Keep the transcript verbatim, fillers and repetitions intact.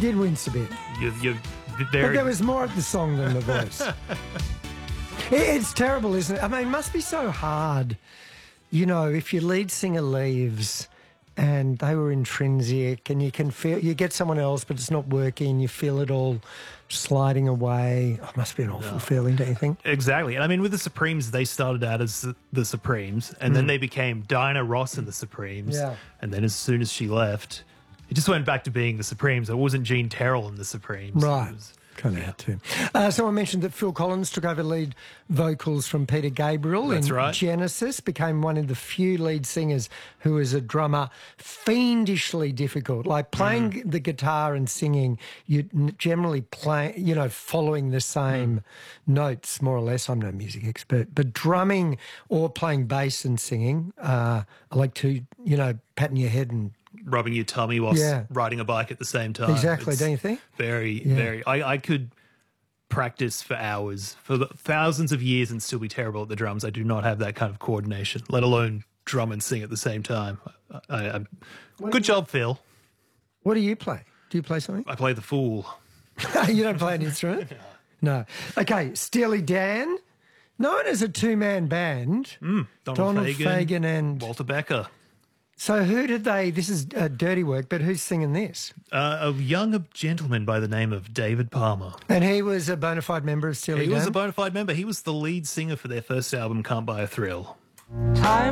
did wince a bit. You, you, But very. there was more of the song than the voice. It- It's terrible, isn't it? I mean, it must be so hard, you know, if your lead singer leaves and they were intrinsic and you can feel, you get someone else but it's not working, you feel it all sliding away. Oh, it must be an awful feeling, don't you think? Exactly. And I mean, with the Supremes, they started out as the Supremes, and then they became Diana Ross and the Supremes. Yeah. And then as soon as she left, it just went back to being the Supremes. It wasn't Gene Terrell and the Supremes. Right. It was- Kind of out too. Uh, someone mentioned that Phil Collins took over lead vocals from Peter Gabriel That's in right. Genesis, became one of the few lead singers who was a drummer fiendishly difficult. Like playing Mm. the guitar and singing, you generally play, you know, following the same Mm. notes, more or less. I'm no music expert, but drumming or playing bass and singing, uh, I like to, you know, patting your head and rubbing your tummy whilst Yeah. riding a bike at the same time. Exactly, It's don't you think? Very, Yeah. very. I, I could practice for hours, for the thousands of years, and still be terrible at the drums. I do not have that kind of coordination, let alone drum and sing at the same time. I, I, good job, Phil. What do you play? Do you play something? I play the fool. You don't play an instrument? No. Okay, Steely Dan, known as a two-man band. Donald, Donald Fagen, Fagen and- Walter Becker. So who did they, this is uh, dirty work, but who's singing this? Uh, a young gentleman by the name of David Palmer. And he was a bona fide member of Steely He Dan? was a bona fide member. He was the lead singer for their first album, Can't Buy a Thrill. Time